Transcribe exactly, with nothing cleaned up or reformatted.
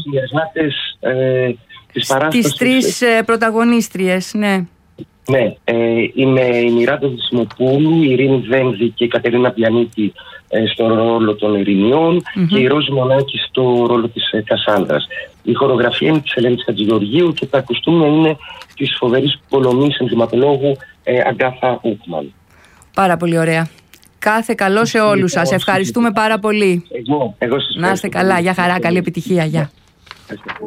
συνεργάτες ε, της παράστασης. Τις τρεις ε, πρωταγωνίστριες, ναι. Ναι, ε, είναι η Μιράντα Δυσμοπούλου, η Ειρήνη Δένδη και η Κατερίνα Πιανίτη ε, στο ρόλο των Ειρηνιών mm-hmm. και η Ρώζη Μονάκη στο ρόλο της ε, Κασάνδρας. Η χορογραφία είναι της Ελένης Χατζηγεωργίου και τα κοστούμια είναι της φοβερής Πολωνής ενδυματολόγου ε, Αγκάθα Ούκμαν. Πάρα πολύ ωραία. Κάθε καλό σε όλους σας. Ευχαριστούμε πάρα πολύ. Εγώ, εγώ σας να είστε καλά. Γεια χαρά. Καλή επιτυχία. Γεια.